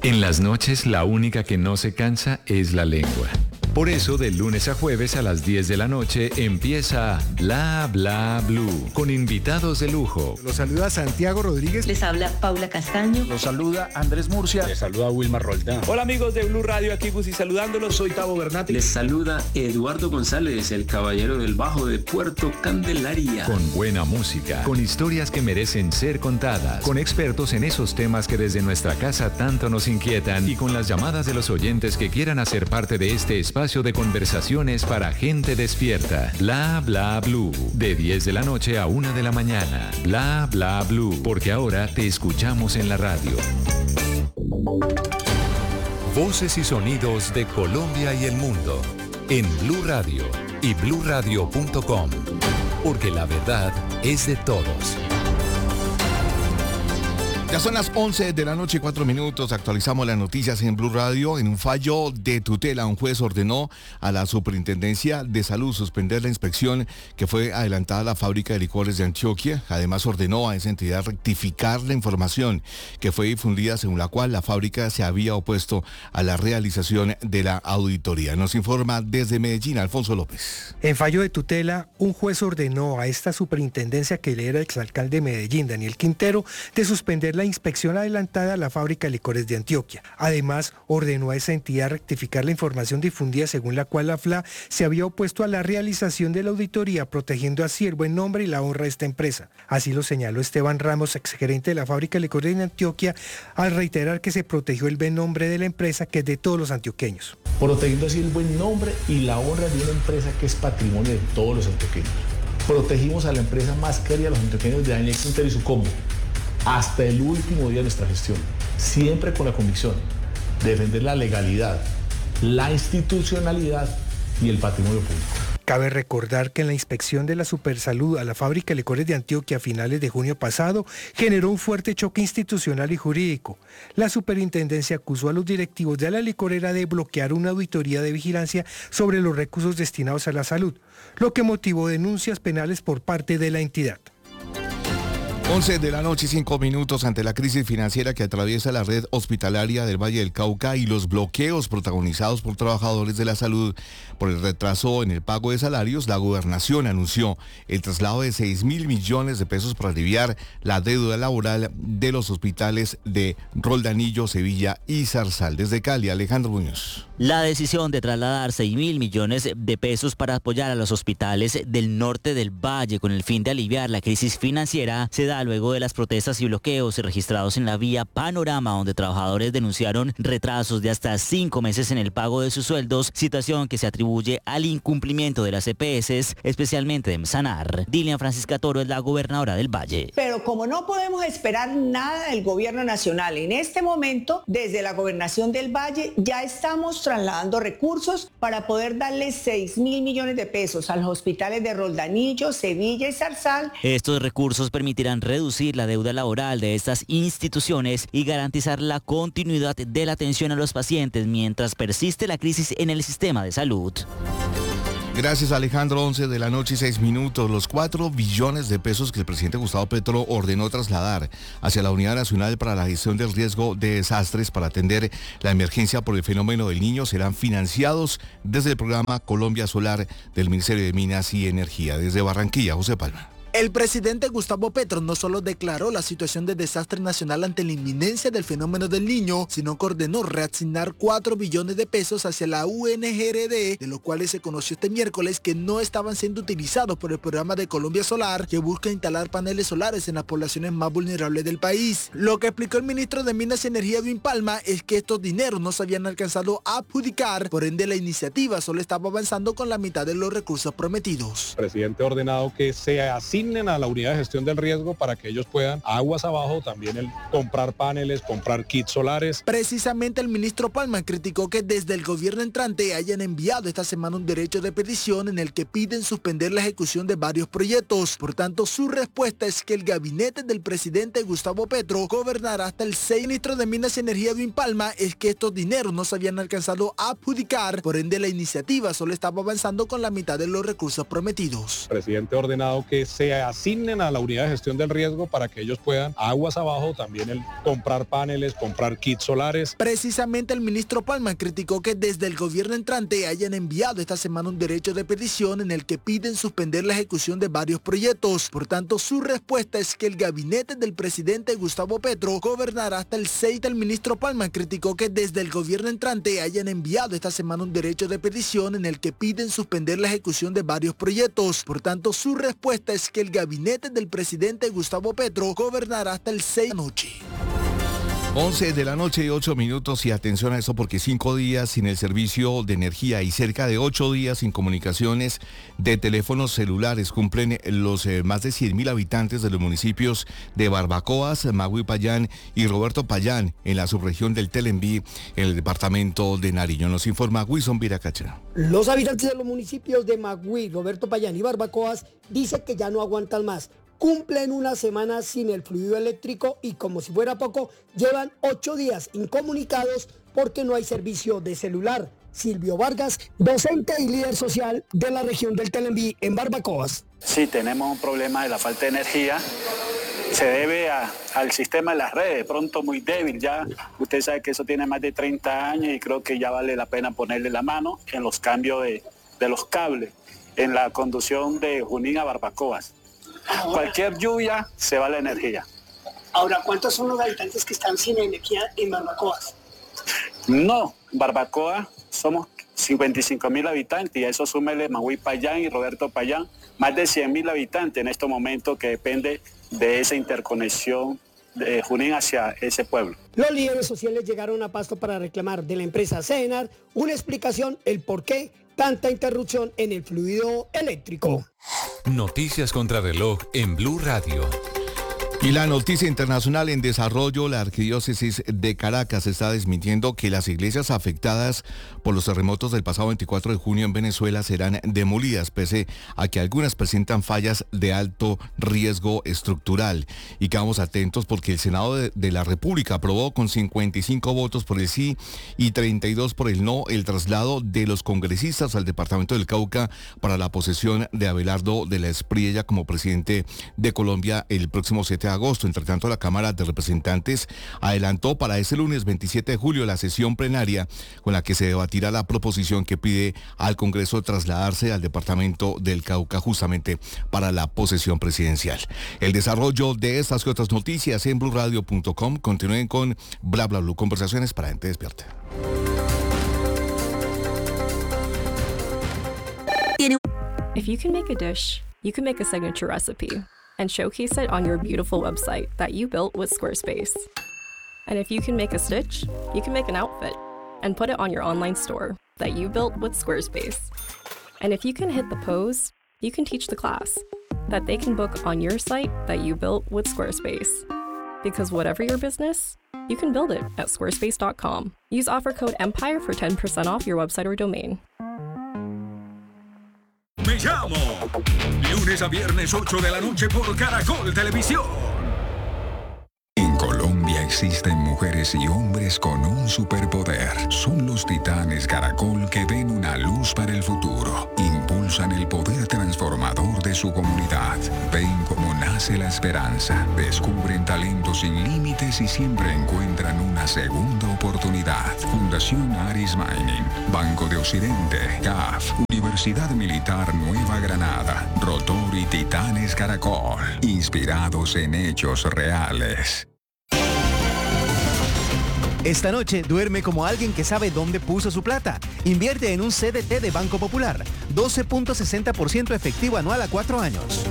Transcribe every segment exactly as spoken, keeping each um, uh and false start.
En las noches, la única que no se cansa es la lengua. Por eso, de lunes a jueves a las diez de la noche empieza Bla Bla Blue, con invitados de lujo. Los saluda Santiago Rodríguez. Les habla Paula Castaño. Los saluda Andrés Murcia. Les saluda Wilmar Roldán. Hola amigos de Blue Radio, aquí Gusi saludándolos. Soy Tavo Bernati. Les saluda Eduardo González, el caballero del bajo de Puerto Candelaria. Con buena música, con historias que merecen ser contadas, con expertos en esos temas que desde nuestra casa tanto nos inquietan y con las llamadas de los oyentes que quieran hacer parte de este espacio de conversaciones para gente despierta. Bla Bla Blue, de diez de la noche a una de la mañana. Bla Bla Blue, porque ahora te escuchamos en la radio. Voces y sonidos de Colombia y el mundo en Blue Radio y blue radio punto com, porque la verdad es de todos. Ya son las once de la noche y cuatro minutos. Actualizamos las noticias en Blue Radio. En un fallo de tutela, un juez ordenó a la Superintendencia de Salud suspender la inspección que fue adelantada a la fábrica de licores de Antioquia. Además, ordenó a esa entidad rectificar la información que fue difundida, según la cual la fábrica se había opuesto a la realización de la auditoría. Nos informa desde Medellín, Alfonso López. En fallo de tutela, un juez ordenó a esta superintendencia, que le era exalcalde de Medellín, Daniel Quintero, de suspender la inspección adelantada a la fábrica de licores de Antioquia. Además, ordenó a esa entidad rectificar la información difundida según la cual la F L A se había opuesto a la realización de la auditoría, protegiendo así el buen nombre y la honra de esta empresa. Así lo señaló Esteban Ramos, exgerente de la fábrica de licores de Antioquia, al reiterar que se protegió el buen nombre de la empresa, que es de todos los antioqueños. Protegiendo así el buen nombre y la honra de una empresa que es patrimonio de todos los antioqueños. Protegimos a la empresa más querida de los antioqueños, de Daniel Quintero y su combo, hasta el último día de nuestra gestión, siempre con la convicción de defender la legalidad, la institucionalidad y el patrimonio público. Cabe recordar que en la inspección de la Supersalud a la fábrica de licores de Antioquia a finales de junio pasado generó un fuerte choque institucional y jurídico. La superintendencia acusó a los directivos de la licorera de bloquear una auditoría de vigilancia sobre los recursos destinados a la salud, lo que motivó denuncias penales por parte de la entidad. once de la noche y cinco minutos. Ante la crisis financiera que atraviesa la red hospitalaria del Valle del Cauca y los bloqueos protagonizados por trabajadores de la salud por el retraso en el pago de salarios, la gobernación anunció el traslado de seis mil millones de pesos para aliviar la deuda laboral de los hospitales de Roldanillo, Sevilla y Zarzal. Desde Cali, Alejandro Muñoz. La decisión de trasladar seis mil millones de pesos para apoyar a los hospitales del norte del Valle con el fin de aliviar la crisis financiera se da luego de las protestas y bloqueos registrados en la vía Panorama, donde trabajadores denunciaron retrasos de hasta cinco meses en el pago de sus sueldos, situación que se atribuye al incumplimiento de las E P S, especialmente de Sanar. Dilian Francisca Toro es la gobernadora del Valle. Pero como no podemos esperar nada del gobierno nacional en este momento, desde la gobernación del Valle ya estamos trasladando recursos para poder darle seis mil millones de pesos a los hospitales de Roldanillo, Sevilla y Zarzal. Estos recursos permitirán reducir la deuda laboral de estas instituciones y garantizar la continuidad de la atención a los pacientes mientras persiste la crisis en el sistema de salud. Gracias, Alejandro. once de la noche y seis minutos. Los cuatro billones de pesos que el presidente Gustavo Petro ordenó trasladar hacia la Unidad Nacional para la Gestión del Riesgo de Desastres para atender la emergencia por el fenómeno del Niño serán financiados desde el programa Colombia Solar del Ministerio de Minas y Energía. Desde Barranquilla, José Palma. El presidente Gustavo Petro no solo declaró la situación de desastre nacional ante la inminencia del fenómeno del Niño, sino que ordenó reasignar cuatro billones de pesos hacia la U N G R D, de los cuales se conoció este miércoles que no estaban siendo utilizados por el programa de Colombia Solar, que busca instalar paneles solares en las poblaciones más vulnerables del país. Lo que explicó el ministro de Minas y Energía, Edwin Palma, es que estos dineros no se habían alcanzado a adjudicar, por ende la iniciativa solo estaba avanzando con la mitad de los recursos prometidos. El presidente ha ordenado que se asignen a la unidad de gestión del riesgo para que ellos puedan, aguas abajo, también el comprar paneles, comprar kits solares. Precisamente el ministro Palma criticó que desde el gobierno entrante hayan enviado esta semana un derecho de petición en el que piden suspender la ejecución de varios proyectos. Por tanto, su respuesta es que el gabinete del presidente Gustavo Petro gobernará hasta el seis. El ministro de Minas y Energía, Edwin Palma, es que estos dineros no se habían alcanzado a adjudicar, por ende la iniciativa solo estaba avanzando con la mitad de los recursos prometidos. El presidente ha ordenado que se se asignen a la unidad de gestión del riesgo para que ellos puedan, aguas abajo, también el comprar paneles, comprar kits solares. Precisamente el ministro Palma criticó que desde el gobierno entrante hayan enviado esta semana un derecho de petición en el que piden suspender la ejecución de varios proyectos. Por tanto, su respuesta es que el gabinete del presidente Gustavo Petro gobernará hasta el seis. El ministro Palma criticó que desde el gobierno entrante hayan enviado esta semana un derecho de petición en el que piden suspender la ejecución de varios proyectos. Por tanto, su respuesta es que el gabinete del presidente Gustavo Petro gobernará hasta el seis de la noche. once de la noche y ocho minutos, y atención a eso porque cinco días sin el servicio de energía y cerca de ocho días sin comunicaciones de teléfonos celulares cumplen los eh, más de cien mil habitantes de los municipios de Barbacoas, Magüí Payán y Roberto Payán en la subregión del Telembí, en el departamento de Nariño. Nos informa Wilson Viracacha. Los habitantes de los municipios de Magüí, Roberto Payán y Barbacoas dicen que ya no aguantan más. Cumplen una semana sin el fluido eléctrico y, como si fuera poco, llevan ocho días incomunicados porque no hay servicio de celular. Silvio Vargas, docente y líder social de la región del Telembí en Barbacoas. Sí, tenemos un problema de la falta de energía. Se debe a, al sistema de las redes, de pronto muy débil. Ya usted sabe que eso tiene más de treinta años y creo que ya vale la pena ponerle la mano en los cambios de, de los cables, en la conducción de Junín a Barbacoas. Ahora, cualquier lluvia se va la energía. Ahora, ¿cuántos son los habitantes que están sin energía en Barbacoas? No, Barbacoa somos cincuenta y cinco mil habitantes y a eso súmele Magüí Payán y Roberto Payán, más de cien mil habitantes en este momento, que depende de esa interconexión de Junín hacia ese pueblo. Los líderes sociales llegaron a Pasto para reclamar de la empresa Senar una explicación el por qué tanta interrupción en el fluido eléctrico. Noticias contra reloj en Blue Radio. Y la noticia internacional en desarrollo: la arquidiócesis de Caracas está desmintiendo que las iglesias afectadas por los terremotos del pasado veinticuatro de junio en Venezuela serán demolidas, pese a que algunas presentan fallas de alto riesgo estructural. Y quedamos atentos porque el Senado de, de la República aprobó con cincuenta y cinco votos por el sí y treinta y dos por el no el traslado de los congresistas al departamento del Cauca para la posesión de Abelardo de la Espriella como presidente de Colombia el próximo siete de agosto. Entre tanto, la Cámara de Representantes adelantó para ese lunes veintisiete de julio la sesión plenaria con la que se debatirá la proposición que pide al Congreso trasladarse al departamento del Cauca justamente para la posesión presidencial. El desarrollo de estas y otras noticias en blue radio punto com. Continúen con Bla Bla Blue, conversaciones para gente despierta. If you can make a dish, you can make a signature recipe and showcase it on your beautiful website that you built with Squarespace. And if you can make a stitch, you can make an outfit and put it on your online store that you built with Squarespace. And if you can hit the pose, you can teach the class that they can book on your site that you built with Squarespace. Because whatever your business, you can build it at squarespace dot com. Use offer code EMPIRE for ten percent off your website or domain. Me llamo. Lunes a viernes ocho de la noche por Caracol Televisión. En Colombia existen mujeres y hombres con un superpoder. Son los titanes Caracol que ven una luz para el futuro. Impulsan el poder transformador de su comunidad. Ven cómo nace la esperanza. Descubren talentos sin límites y siempre encuentran una segunda oportunidad. Fundación Aris Mining, Banco de Occidente, C A F, Universidad Militar Nueva Granada, Rotor y Titanes Caracol. Inspirados en hechos reales. Esta noche duerme como alguien que sabe dónde puso su plata. Invierte en un C D T de Banco Popular. doce punto sesenta por ciento efectivo anual a cuatro años.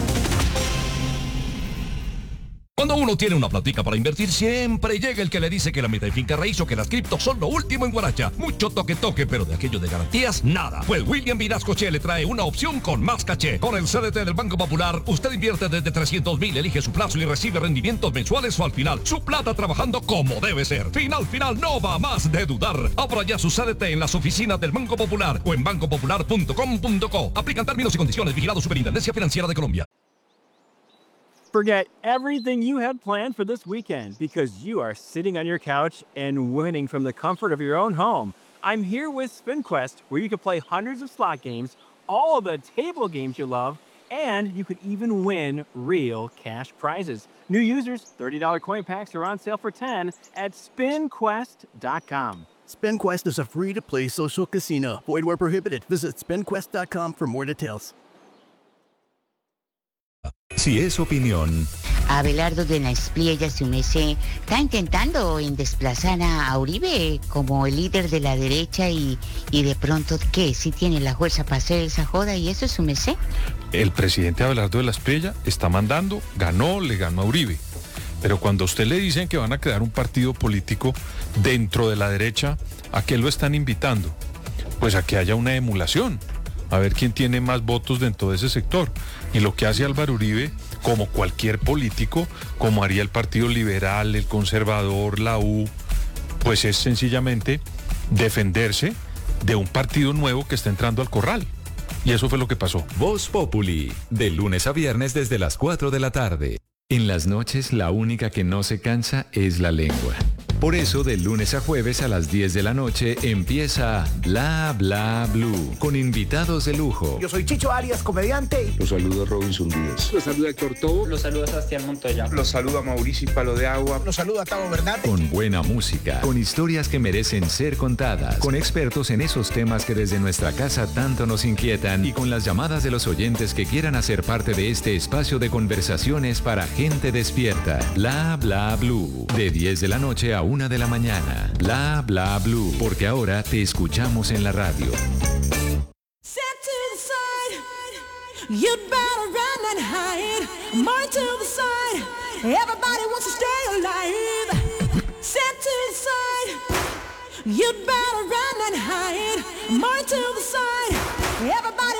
Cuando uno tiene una platica para invertir, siempre llega el que le dice que la meta de finca raíz o que las criptos son lo último en Guaracha. Mucho toque toque, pero de aquello de garantías, nada. Pues William Vinascoche le trae una opción con más caché. Con el C D T del Banco Popular, usted invierte desde trescientos mil, elige su plazo y recibe rendimientos mensuales o al final. Su plata trabajando como debe ser. Final, final, no va más de dudar. Abra ya su C D T en las oficinas del Banco Popular o en banco popular punto com punto co. Aplican términos y condiciones. Vigilado Superintendencia Financiera de Colombia. Forget everything you had planned for this weekend because you are sitting on your couch and winning from the comfort of your own home. I'm here with SpinQuest, where you can play hundreds of slot games, all of the table games you love, And you could even win real cash prizes. New users, thirty dollars coin packs are on sale for ten dollars at spin quest dot com. SpinQuest is a free-to-play social casino. Void where prohibited. Visit spin quest dot com for more details. Si es opinión. Abelardo de la Espriella Sumese está intentando en desplazar a Uribe como el líder de la derecha y, y de pronto, ¿qué? ¿Sí tiene la fuerza para hacer esa joda y eso es Sumese? El presidente Abelardo de la Espriella está mandando, ganó, le ganó a Uribe. Pero cuando a usted le dicen que van a crear un partido político dentro de la derecha, ¿a qué lo están invitando? Pues a que haya una emulación, a ver quién tiene más votos dentro de ese sector. Y lo que hace Álvaro Uribe, como cualquier político, como haría el Partido Liberal, el Conservador, la U, pues es sencillamente defenderse de un partido nuevo que está entrando al corral. Y eso fue lo que pasó. Voz Populi, de lunes a viernes desde las cuatro de la tarde. En las noches la única que no se cansa es la lengua. Por eso, de lunes a jueves a las diez de la noche empieza Bla Bla Blue, con invitados de lujo. Yo soy Chicho Arias, comediante. Los saluda Robinson Díaz. Los saluda Héctor Tobo. Los saluda Sebastián Montoya. Los saluda Mauricio Palo de Agua. Los saluda Tavo Bernat. Con buena música, con historias que merecen ser contadas, con expertos en esos temas que desde nuestra casa tanto nos inquietan y con las llamadas de los oyentes que quieran hacer parte de este espacio de conversaciones para gente despierta. Bla Bla Blue, de diez de la noche a una de la mañana. Bla Bla Blue, porque ahora te escuchamos en la radio. You'd better run and hide, more to the side. Everybody wants to stay alive. Set to the side. You'd better run and hide, more to the side. Everybody